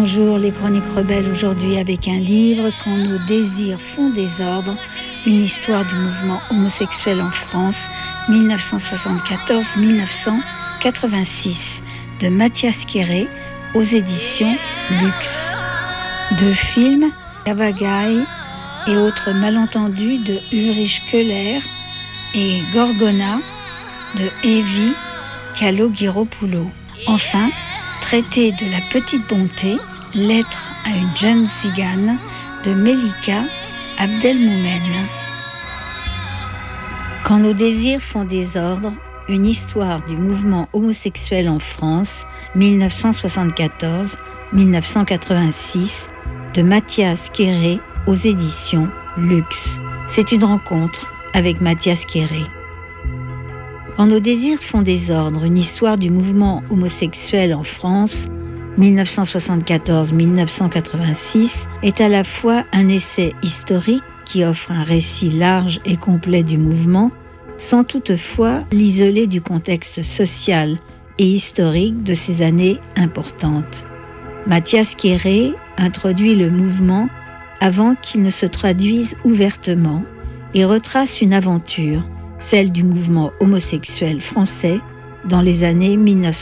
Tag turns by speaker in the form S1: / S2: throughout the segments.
S1: Bonjour les Chroniques Rebelles, aujourd'hui avec un livre, Quand nos désirs font désordre, une histoire du mouvement homosexuel en France, 1974-1986, de Mathias Quéré, aux éditions Luxe. 2 films, Cavagai et autres malentendus de Ulrich Köhler et Gorgona de Evi Kalogiropoulou. Enfin, Traité de la petite bonté, lettre à une jeune tzigane de Melika Abdelmoumen. Quand nos désirs font désordre, une histoire du mouvement homosexuel en France, 1974-1986, de Mathias Quéré, aux éditions Luxe. C'est une rencontre avec Mathias Quéré. Quand nos désirs font désordre, une histoire du mouvement homosexuel en France, 1974-1986, est à la fois un essai historique qui offre un récit large et complet du mouvement, sans toutefois l'isoler du contexte social et historique de ces années importantes. Mathias Quéré introduit le mouvement avant qu'il ne se traduise ouvertement et retrace une aventure, celle du mouvement homosexuel français dans les années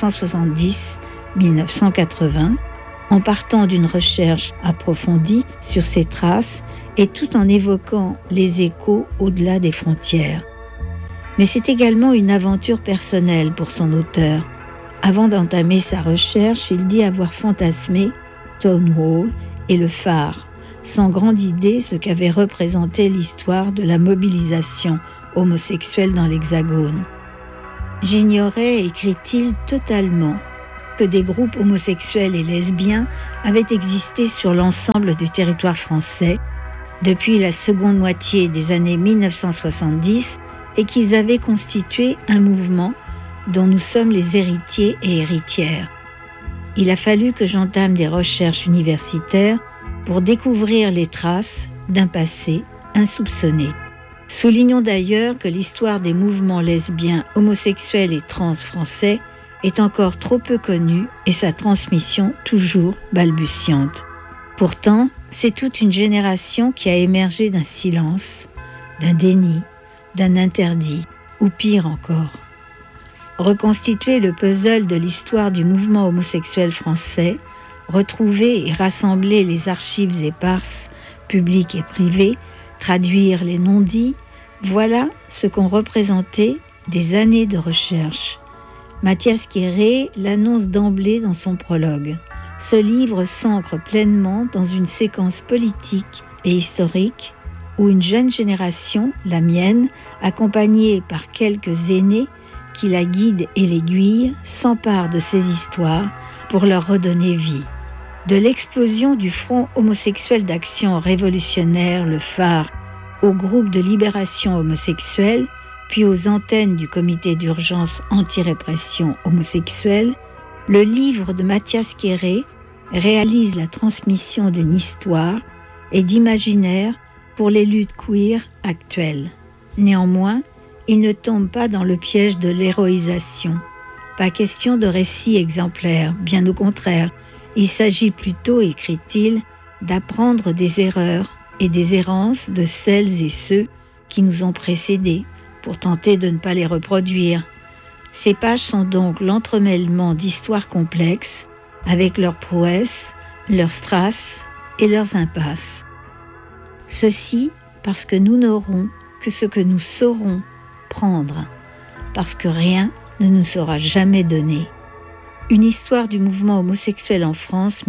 S1: 1970-1980, en partant d'une recherche approfondie sur ses traces et tout en évoquant les échos au-delà des frontières. Mais c'est également une aventure personnelle pour son auteur. Avant d'entamer sa recherche, il dit avoir fantasmé Stonewall et le phare, sans grande idée ce qu'avait représenté l'histoire de la mobilisation homosexuels dans l'Hexagone. J'ignorais, écrit-il, totalement que des groupes homosexuels et lesbiens avaient existé sur l'ensemble du territoire français depuis la seconde moitié des années 1970 et qu'ils avaient constitué un mouvement dont nous sommes les héritiers et héritières. Il a fallu que j'entame des recherches universitaires pour découvrir les traces d'un passé insoupçonné. Soulignons d'ailleurs que l'histoire des mouvements lesbiens, homosexuels et trans français est encore trop peu connue et sa transmission toujours balbutiante. Pourtant, c'est toute une génération qui a émergé d'un silence, d'un déni, d'un interdit, ou pire encore. Reconstituer le puzzle de l'histoire du mouvement homosexuel français, retrouver et rassembler les archives éparses, publiques et privées, traduire les non-dits, voilà ce qu'ont représenté des années de recherche. Mathias Quéré l'annonce d'emblée dans son prologue. Ce livre s'ancre pleinement dans une séquence politique et historique où une jeune génération, la mienne, accompagnée par quelques aînés qui la guident et l'aiguillent, s'empare de ces histoires pour leur redonner vie. De l'explosion du Front homosexuel d'action révolutionnaire, le phare, au groupe de libération homosexuelle, puis aux antennes du comité d'urgence anti-répression homosexuelle, le livre de Mathias Quéré réalise la transmission d'une histoire et d'imaginaire pour les luttes queer actuelles. Néanmoins, il ne tombe pas dans le piège de l'héroïsation. Pas question de récit exemplaire, bien au contraire. Il s'agit plutôt, écrit-il, d'apprendre des erreurs et des errances de celles et ceux qui nous ont précédés, pour tenter de ne pas les reproduire. Ces pages sont donc l'entremêlement d'histoires complexes, avec leurs prouesses, leurs strass et leurs impasses. Ceci parce que nous n'aurons que ce que nous saurons prendre, parce que rien ne nous sera jamais donné. Une histoire du mouvement homosexuel en France,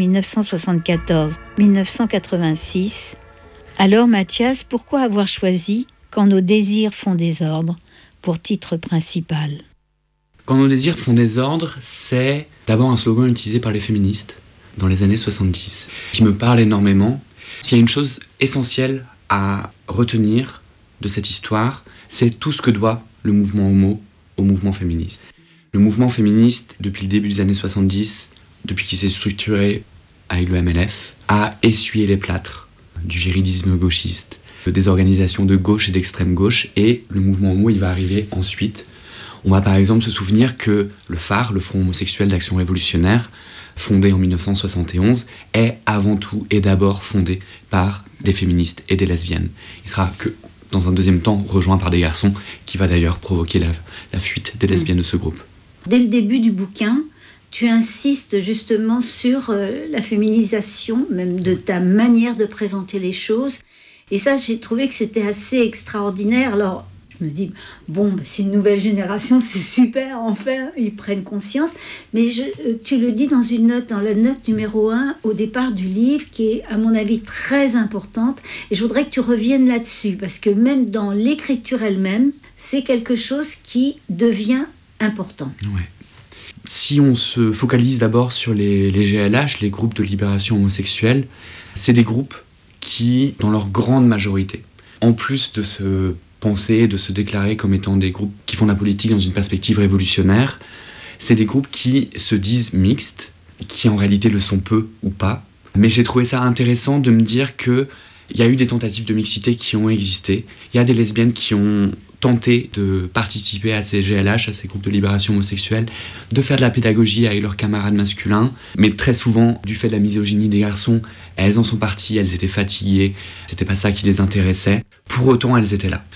S1: 1974-1986. Alors Mathias, pourquoi avoir choisi « Quand nos désirs font désordre » pour titre principal ?
S2: Quand nos désirs font désordre, c'est d'abord un slogan utilisé par les féministes dans les années 70, qui me parle énormément. S'il y a une chose essentielle à retenir de cette histoire, c'est tout ce que doit le mouvement homo au mouvement féministe. Le mouvement féministe, depuis le début des années 70, depuis qu'il s'est structuré avec le MLF, a essuyé les plâtres du viridisme gauchiste, des organisations de gauche et d'extrême gauche, et le mouvement homo, il va arriver ensuite. On va par exemple se souvenir que le phare, le Front homosexuel d'action révolutionnaire, fondée en 1971, est avant tout et d'abord fondée par des féministes et des lesbiennes. Il sera que, dans un deuxième temps, rejoint par des garçons, qui va d'ailleurs provoquer la fuite des lesbiennes de ce groupe.
S1: Dès le début du bouquin, tu insistes justement sur la féminisation, même de ta manière de présenter les choses. Et ça, j'ai trouvé que c'était assez extraordinaire. Alors, je me dis, bon, c'est une nouvelle génération, c'est super, enfin, ils prennent conscience. Mais tu le dis dans une note, dans la note numéro 1, au départ du livre, qui est, à mon avis, très importante. Et je voudrais que tu reviennes là-dessus, parce que même dans l'écriture elle-même, c'est quelque chose qui devient important.
S2: Ouais. Si on se focalise d'abord sur les GLH, les groupes de libération homosexuelle, c'est des groupes qui, dans leur grande majorité, en plus de se penser, de se déclarer comme étant des groupes qui font de la politique dans une perspective révolutionnaire, c'est des groupes qui se disent mixtes, qui en réalité le sont peu ou pas. Mais j'ai trouvé ça intéressant de me dire qu'il y a eu des tentatives de mixité qui ont existé. Il y a des lesbiennes qui ont tenté de participer à ces GLH, à ces groupes de libération homosexuelle, de faire de la pédagogie avec leurs camarades masculins, mais très souvent, du fait de la misogynie des garçons, elles en sont parties, elles étaient fatiguées, c'était pas ça qui les intéressait. Pour autant, elles étaient là.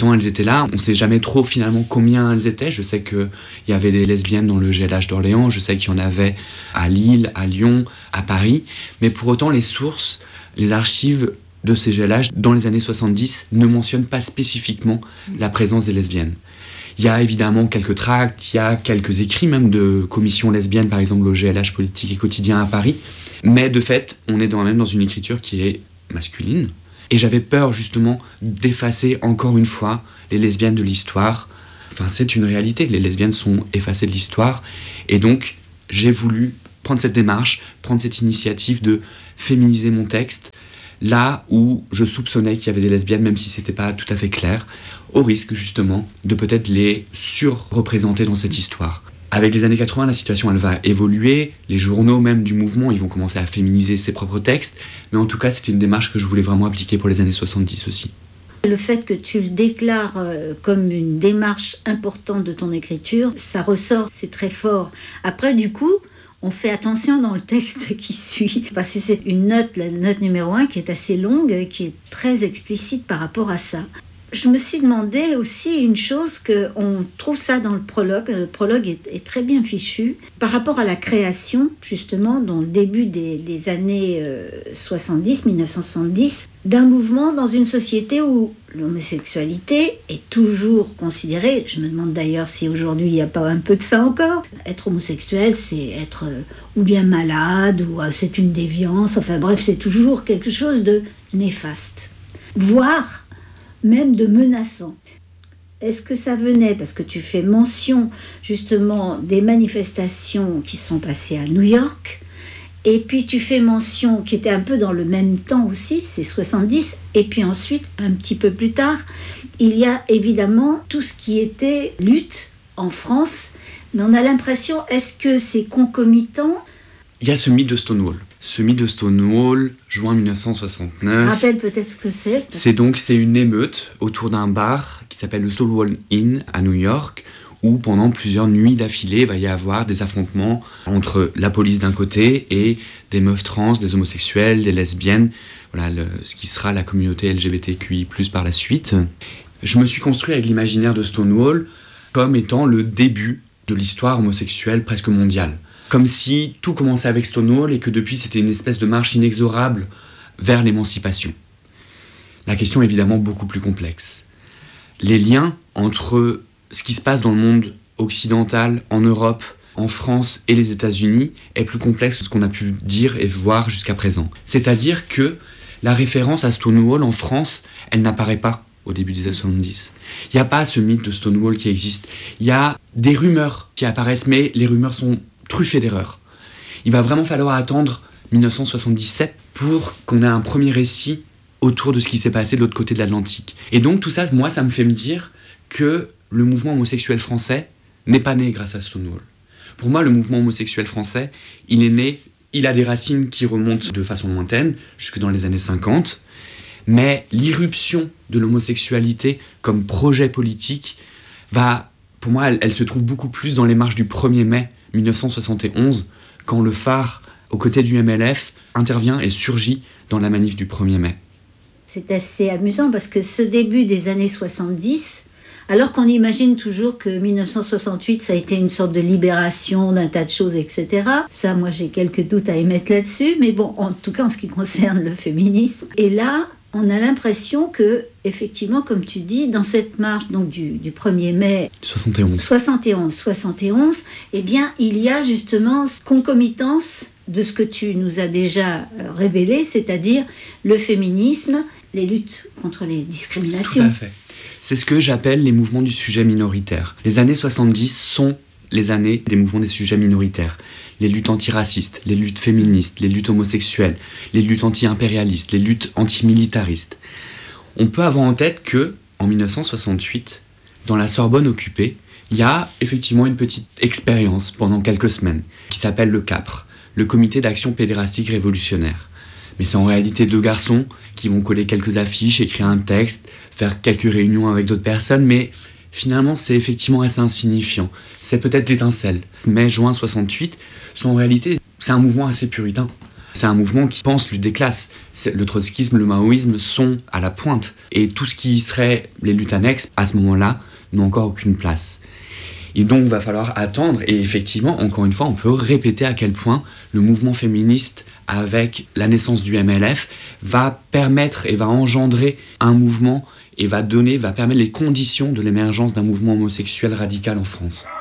S2: On sait jamais trop finalement combien elles étaient. Je sais qu'il y avait des lesbiennes dans le GLH d'Orléans, je sais qu'il y en avait à Lille, à Lyon, à Paris, mais pour autant, les sources, les archives de ces GLH, dans les années 70, ne mentionnent pas spécifiquement la présence des lesbiennes. Il y a évidemment quelques tracts, il y a quelques écrits même de commissions lesbiennes, par exemple au GLH Politique et Quotidien à Paris, mais de fait, on est même dans une écriture qui est masculine, et j'avais peur justement d'effacer encore une fois les lesbiennes de l'histoire. Enfin, c'est une réalité, les lesbiennes sont effacées de l'histoire, et donc j'ai voulu prendre cette démarche, prendre cette initiative de féminiser mon texte, là où je soupçonnais qu'il y avait des lesbiennes, même si c'était pas tout à fait clair, au risque justement de peut-être les surreprésenter dans cette histoire. Avec les années 80, la situation elle va évoluer, les journaux même du mouvement, ils vont commencer à féminiser ses propres textes, mais en tout cas c'était une démarche que je voulais vraiment appliquer pour les années 70 aussi.
S1: Le fait que tu le déclares comme une démarche importante de ton écriture, ça ressort, c'est très fort. Après, du coup, on fait attention dans le texte qui suit, parce que c'est une note, la note numéro 1, qui est assez longue, qui est très explicite par rapport à ça. Je me suis demandé aussi une chose, qu'on trouve ça dans le prologue. Le prologue est très bien fichu. Par rapport à la création, justement, dans le début des années 70, 1970, d'un mouvement dans une société où l'homosexualité est toujours considérée, je me demande d'ailleurs si aujourd'hui il n'y a pas un peu de ça encore, être homosexuel c'est être ou bien malade, ou c'est une déviance, enfin bref, c'est toujours quelque chose de néfaste, voire même de menaçant. Est-ce que ça venait, parce que tu fais mention justement des manifestations qui sont passées à New York, et puis tu fais mention, qui était un peu dans le même temps aussi, c'est 70, et puis ensuite, un petit peu plus tard, il y a évidemment tout ce qui était lutte en France, mais on a l'impression, est-ce que c'est concomitant ?
S2: Il y a ce mythe de Stonewall. Ce mythe de Stonewall, juin 1969.
S1: Rappelle peut-être ce que c'est.
S2: C'est une émeute autour d'un bar qui s'appelle le Stonewall Inn à New York, où pendant plusieurs nuits d'affilée, il va y avoir des affrontements entre la police d'un côté et des meufs trans, des homosexuels, des lesbiennes, voilà ce qui sera la communauté LGBTQI+, par la suite. Je me suis construit avec l'imaginaire de Stonewall comme étant le début de l'histoire homosexuelle presque mondiale. Comme si tout commençait avec Stonewall et que depuis c'était une espèce de marche inexorable vers l'émancipation. La question est évidemment beaucoup plus complexe. Les liens entre ce qui se passe dans le monde occidental, en Europe, en France et les États-Unis est plus complexe que ce qu'on a pu dire et voir jusqu'à présent. C'est-à-dire que la référence à Stonewall en France, elle n'apparaît pas au début des années 70. Il n'y a pas ce mythe de Stonewall qui existe. Il y a des rumeurs qui apparaissent, mais les rumeurs sont truffées d'erreurs. Il va vraiment falloir attendre 1977 pour qu'on ait un premier récit autour de ce qui s'est passé de l'autre côté de l'Atlantique. Et donc tout ça, moi, ça me fait me dire que le mouvement homosexuel français n'est pas né grâce à Stonewall. Pour moi, le mouvement homosexuel français, il est né, il a des racines qui remontent de façon lointaine, jusque dans les années 50, mais l'irruption de l'homosexualité comme projet politique va, pour moi, elle se trouve beaucoup plus dans les marches du 1er mai 1971 quand le phare, aux côtés du MLF, intervient et surgit dans la manif du 1er mai.
S1: C'est assez amusant parce que ce début des années 70, alors qu'on imagine toujours que 1968, ça a été une sorte de libération d'un tas de choses, etc. Ça, moi, j'ai quelques doutes à émettre là-dessus, mais bon, en tout cas, en ce qui concerne le féminisme. Et là, on a l'impression que, effectivement, comme tu dis, dans cette marche donc du 1er mai 71, eh bien, il y a justement concomitance de ce que tu nous as déjà révélé, c'est-à-dire le féminisme, les luttes contre les discriminations.
S2: Tout à fait. C'est ce que j'appelle les mouvements du sujet minoritaire. Les années 70 sont les années des mouvements des sujets minoritaires. Les luttes antiracistes, les luttes féministes, les luttes homosexuelles, les luttes anti-impérialistes, les luttes antimilitaristes. On peut avoir en tête que, en 1968, dans la Sorbonne occupée, il y a effectivement une petite expérience pendant quelques semaines qui s'appelle le CAPRE, le Comité d'action pédérastique révolutionnaire. Mais c'est en réalité 2 garçons qui vont coller quelques affiches, écrire un texte, faire quelques réunions avec d'autres personnes, mais finalement c'est effectivement assez insignifiant. C'est peut-être l'étincelle. Mai-juin 68 sont en réalité, c'est un mouvement assez puritain. C'est un mouvement qui pense lutte des classes. Le trotskisme, le maoïsme sont à la pointe. Et tout ce qui serait les luttes annexes, à ce moment-là, n'ont encore aucune place. Et donc il va falloir attendre, et effectivement, encore une fois, on peut répéter à quel point le mouvement féministe, avec la naissance du MLF, va permettre et va engendrer un mouvement et va permettre les conditions de l'émergence d'un mouvement homosexuel radical en France.